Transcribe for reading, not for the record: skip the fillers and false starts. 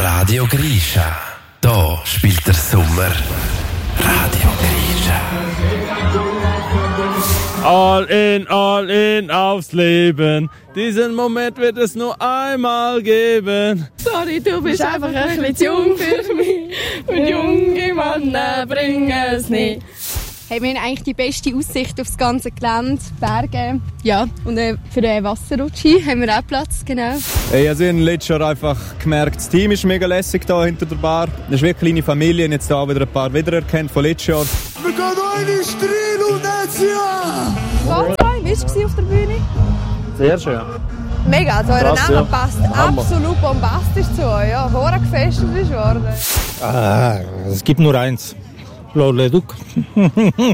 Radio Grisha. Da spielt der Sommer Radio Grisha. All in aufs Leben. Diesen Moment wird es nur einmal geben. Sorry, du bist einfach ein bisschen zu jung für mich. Und junge Männer bringen es nicht. Hey, wir haben eigentlich die beste Aussicht auf das ganze Gelände, Berge. Ja, und für den Wasserrutschi haben wir auch Platz, genau. Hey, also ich habe letztes Jahr einfach gemerkt, das Team ist mega lässig hier hinter der Bar. Das ist wirklich eine kleine Familie, jetzt hier wieder ein paar wiedererkannt von letztes Jahr. Wir gehen eine Stril und Ezia! Wie war es auf der Bühne? Sehr schön. Mega, also euer Krass, Name ja. passt Hammer. absolut bombastisch zu euch. Ja, Hora gefesselt ist worden. Es gibt nur eins. Blau Leduc.